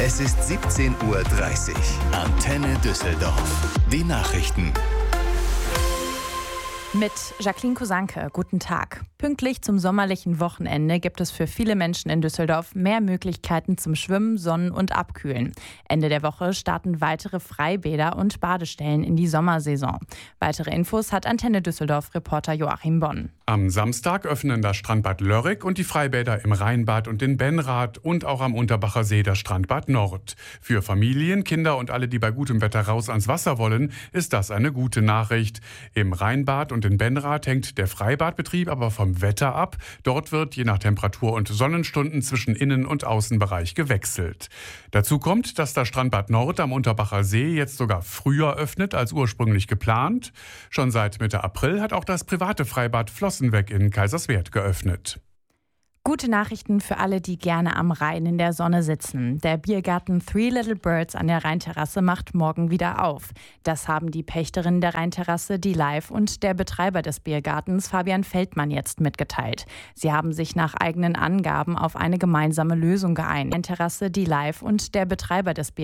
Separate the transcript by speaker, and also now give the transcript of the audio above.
Speaker 1: Es ist 17:30 Uhr. Antenne Düsseldorf. Die Nachrichten.
Speaker 2: Mit Jacqueline Kosanke, guten Tag. Pünktlich zum sommerlichen Wochenende gibt es für viele Menschen in Düsseldorf mehr Möglichkeiten zum Schwimmen, Sonnen und Abkühlen. Ende der Woche starten weitere Freibäder und Badestellen in die Sommersaison. Weitere Infos hat Antenne Düsseldorf-Reporter Joachim Bonn.
Speaker 3: Am Samstag öffnen das Strandbad Lörrick und die Freibäder im Rheinbad und in Benrath und auch am Unterbacher See das Strandbad Nord. Für Familien, Kinder und alle, die bei gutem Wetter raus ans Wasser wollen, ist das eine gute Nachricht. Im Rheinbad und in Benrath hängt der Freibadbetrieb aber vom Wetter ab. Dort wird je nach Temperatur und Sonnenstunden zwischen Innen- und Außenbereich gewechselt. Dazu kommt, dass das Strandbad Nord am Unterbacher See jetzt sogar früher öffnet als ursprünglich geplant. Schon seit Mitte April hat auch das private Freibad Flossenweg in Kaiserswerth geöffnet.
Speaker 2: Gute Nachrichten für alle, die gerne am Rhein in der Sonne sitzen. Der Biergarten Three Little Birds an der Rheinterrasse macht morgen wieder auf. Das haben die Pächterin der Rheinterrasse, die Live, und der Betreiber des Biergartens, Fabian Feldmann, jetzt mitgeteilt. Sie haben sich nach eigenen Angaben auf eine gemeinsame Lösung geeinigt. Die Rheinterrasse, die Live und der Betreiber des Biergartens